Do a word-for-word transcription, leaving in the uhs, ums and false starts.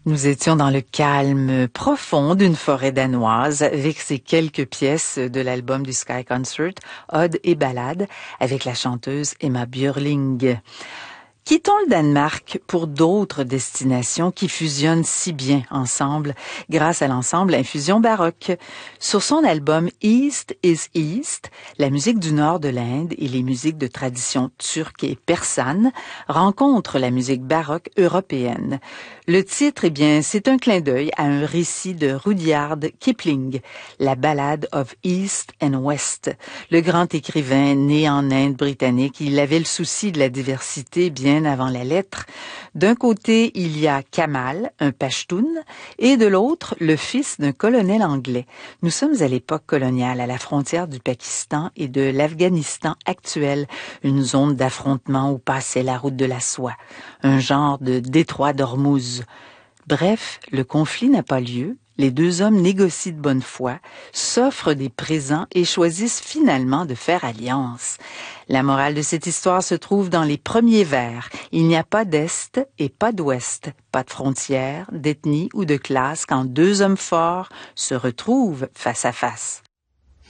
Nous étions dans le calme profond d'une forêt danoise avec ces quelques pièces de l'album du Sky Concert, Odes et ballades, avec la chanteuse Emma Björling. Quittons le Danemark pour d'autres destinations qui fusionnent si bien ensemble grâce à l'ensemble Infusion Baroque. Sur son album East is East, la musique du nord de l'Inde et les musiques de tradition turque et persane rencontrent la musique baroque européenne. Le titre, eh bien, c'est un clin d'œil à un récit de Rudyard Kipling, la Ballad of East and West. Le grand écrivain né en Inde britannique, il avait le souci de la diversité bien avant la lettre. D'un côté, il y a Kamal, un Pashtun, et de l'autre, le fils d'un colonel anglais. Nous sommes à l'époque coloniale, à la frontière du Pakistan et de l'Afghanistan actuel, une zone d'affrontement où passait la route de la soie, un genre de détroit d'Ormuz. Bref, le conflit n'a pas lieu. Les deux hommes négocient de bonne foi, s'offrent des présents et choisissent finalement de faire alliance. La morale de cette histoire se trouve dans les premiers vers. Il n'y a pas d'Est et pas d'Ouest, pas de frontières, d'ethnie ou de classe quand deux hommes forts se retrouvent face à face.